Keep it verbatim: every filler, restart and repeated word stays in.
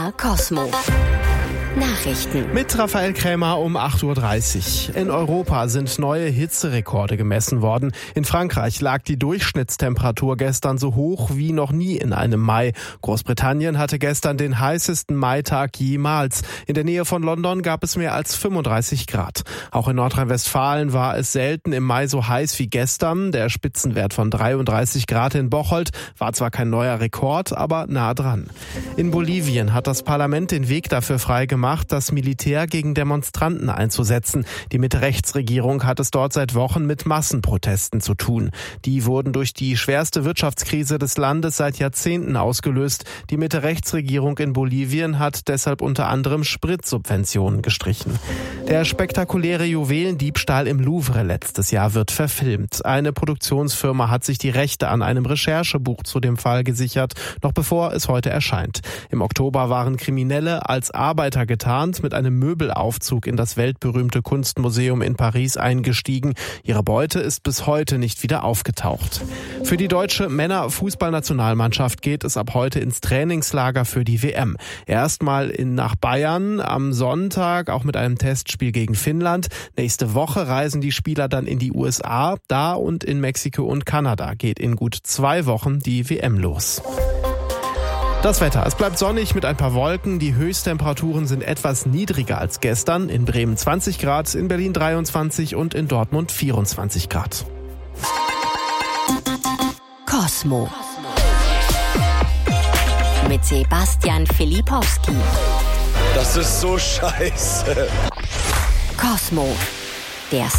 R Cosmo. Nachrichten. Mit Raphael Krämer um acht Uhr dreißig. In Europa sind neue Hitzerekorde gemessen worden. In Frankreich lag die Durchschnittstemperatur gestern so hoch wie noch nie in einem Mai. Großbritannien hatte gestern den heißesten Maitag jemals. In der Nähe von London gab es mehr als fünfunddreißig Grad. Auch in Nordrhein-Westfalen war es selten im Mai so heiß wie gestern. Der Spitzenwert von dreiunddreißig Grad in Bocholt war zwar kein neuer Rekord, aber nah dran. In Bolivien hat das Parlament den Weg dafür freigemacht, das Militär gegen Demonstranten einzusetzen. Die Mitte-Rechts-Regierung hat es dort seit Wochen mit Massenprotesten zu tun. Die wurden durch die schwerste Wirtschaftskrise des Landes seit Jahrzehnten ausgelöst. Die Mitte-Rechts-Regierung in Bolivien hat deshalb unter anderem Spritsubventionen gestrichen. Der spektakuläre Juwelendiebstahl im Louvre letztes Jahr wird verfilmt. Eine Produktionsfirma hat sich die Rechte an einem Recherchebuch zu dem Fall gesichert, noch bevor es heute erscheint. Im Oktober waren Kriminelle als Arbeiter getarnt mit einem Möbelaufzug in das weltberühmte Kunstmuseum in Paris eingestiegen. Ihre Beute ist bis heute nicht wieder aufgetaucht. Für die deutsche Männerfußballnationalmannschaft geht es ab heute ins Trainingslager für die W M. Erstmal in nach Bayern am Sonntag, auch mit einem Testspiel gegen Finnland. Nächste Woche reisen die Spieler dann in die U S A. Da und in Mexiko und Kanada geht in gut zwei Wochen die W M los. Das Wetter. Es bleibt sonnig mit ein paar Wolken. Die Höchsttemperaturen sind etwas niedriger als gestern. In Bremen zwanzig Grad, in Berlin dreiundzwanzig und in Dortmund vierundzwanzig Grad. Cosmo. Mit Sebastian Filipowski. Das ist so scheiße. Cosmo. Der